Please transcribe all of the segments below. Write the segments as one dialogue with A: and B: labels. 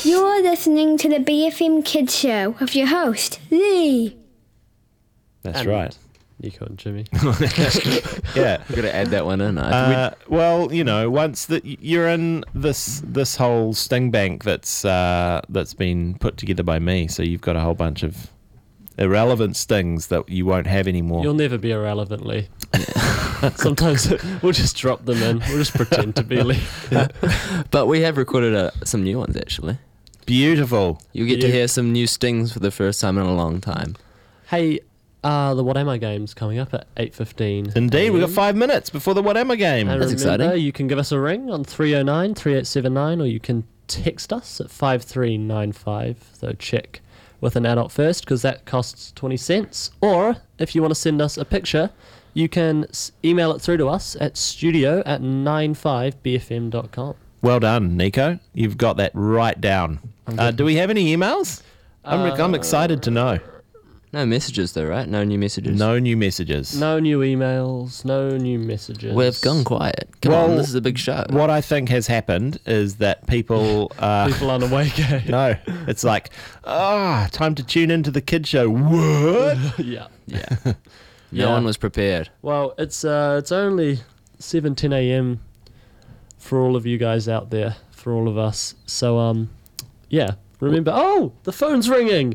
A: You're listening to the BFM Kids Show with your host, Lee.
B: That's right.
C: Nico and Jimmy.
B: Yeah.
D: We've got to add that one in.
B: Well, once that you're in this whole sting bank that's been put together by me, so you've got a whole bunch of irrelevant stings that you won't have anymore.
C: You'll never be irrelevant, Lee. Sometimes we'll just drop them in. We'll just pretend to be Lee.
D: But we have recorded some new ones, actually.
B: Beautiful.
D: You'll get to hear some new stings for the first time in a long time.
C: Hey, the What Am I game's coming up at 8:15.
B: Indeed, we've got 5 minutes before the What Am I game.
C: And
D: That's
C: remember,
D: exciting.
C: you can give us a ring on 309-3879, or you can text us at 5395. So check with an adult first, because that costs 20 cents. Or if you want to send us a picture, you can email it through to us at studio@95bfm.com.
B: Well done, Nico. You've got that right down. Do we have any emails? I'm excited to know.
D: No messages, though, right? No new messages.
B: No new messages.
C: No new emails, no new messages.
D: We've gone quiet. Come on, this is a big show.
B: What I think has happened is that people...
C: People aren't awake, eh?
B: No, it's like, time to tune into the kid show. What?
C: Yeah.
D: No one was prepared.
C: Well, it's only 7:10 a.m. for all of you guys out there, for all of us. So, yeah. Remember, the phone's ringing.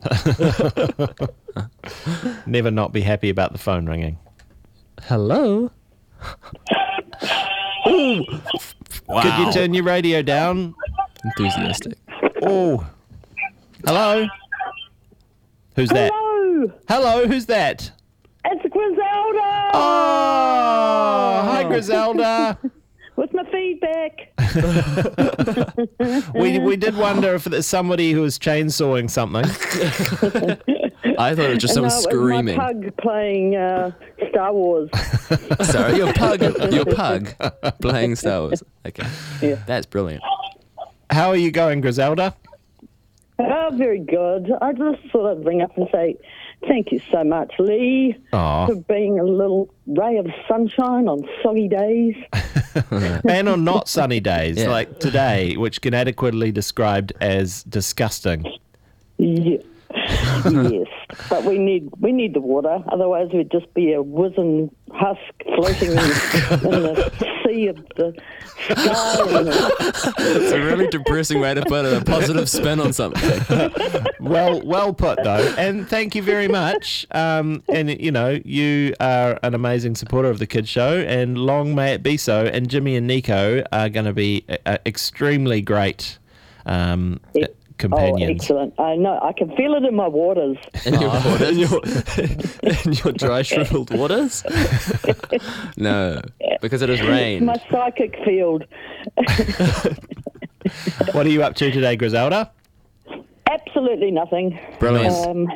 B: Never not be happy about the phone ringing.
C: Hello?
B: Wow. Could you turn your radio down?
D: Enthusiastic.
B: Oh. Hello? Who's that? Hello, who's that?
E: It's Griselda!
B: Oh, hi, Griselda.
E: With my feedback.
B: We did wonder if there's somebody who was chainsawing something.
D: I thought it was just someone screaming.
E: My pug playing Star Wars.
D: Sorry, your pug playing Star Wars. Okay.
E: Yeah.
D: That's brilliant.
B: How are you going, Griselda?
E: Oh, very good. I just thought I'd ring up and say thank you so much, Lee, for being a little ray of sunshine on soggy days.
B: And on not sunny days,
D: Yeah.
B: like today, which can adequately described as disgusting.
E: Yeah. Yes, but we need the water. Otherwise, we'd just be a wizened husk floating in the sea of the sky.
D: It's a really depressing way to put it. A positive spin on something.
B: Well put, though. And thank you very much. And, you are an amazing supporter of the Kids Show, and long may it be so. And Jimmy and Nico are going to be extremely great companions.
E: Oh, excellent. I know. I can feel it in my waters.
D: In your waters?
C: In your dry, shriveled waters?
D: No, because it has rained.
E: My psychic field.
B: What are you up to today, Griselda?
E: Absolutely nothing.
D: Brilliant.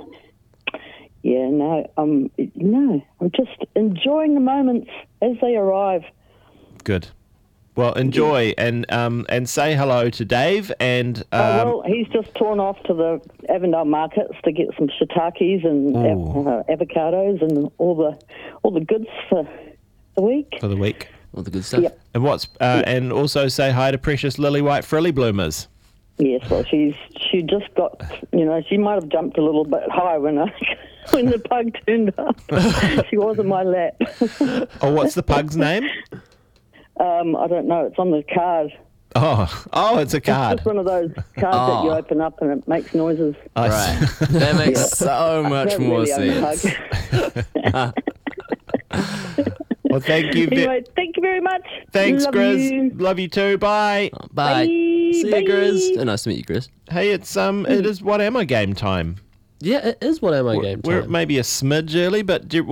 E: I'm just enjoying the moments as they arrive.
B: Good. Well, enjoy and say hello to Dave and.
E: He's just torn off to the Avondale markets to get some shiitakes and avocados and all the goods for the week.
B: For the week.
D: All the good stuff.
E: Yep.
B: And and also say hi to precious lily white frilly bloomers.
E: Yes, well, she just got, she might have jumped a little bit high when the pug turned up. She was in my lap.
B: Oh, what's the pug's name?
E: I don't know. It's on the card.
B: Oh, it's a
E: It's
B: card.
E: just one of those cards that you open up and it makes noises.
D: Right. That makes so much
E: Don't
D: more
E: really own a
D: sense.
E: pug.
B: Well, thank you.
E: Anyway, thank you very much.
B: Thanks,
E: Love
B: Grizz.
E: you.
B: Love you too. Bye.
D: Bye. See
E: Bye.
D: you, Grizz. Oh, nice to meet you, Grizz.
B: Hey, it is What Am I game time.
C: Yeah, it is What Am I game
B: We're
C: time.
B: maybe a smidge early, but